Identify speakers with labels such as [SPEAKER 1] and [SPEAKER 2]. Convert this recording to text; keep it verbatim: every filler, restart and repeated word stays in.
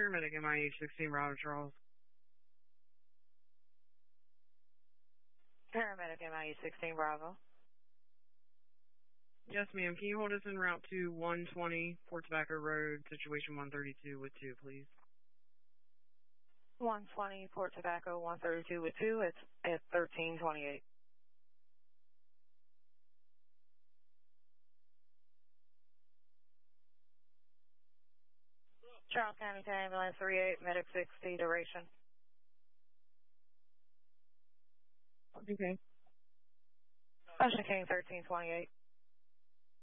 [SPEAKER 1] Paramedic M I H sixteen Bravo Charles.
[SPEAKER 2] Paramedic M I H sixteen Bravo.
[SPEAKER 1] Yes, ma'am. Can you hold us en route to one twenty Port Tobacco Road, situation one thirty-two with two, please?
[SPEAKER 2] one twenty Port Tobacco, one thirty-two with two. It's at thirteen twenty-eight. Charles County Ambulance three eight, Medic sixty, duration.
[SPEAKER 1] Okay.
[SPEAKER 2] Ocean King thirteen twenty-eight.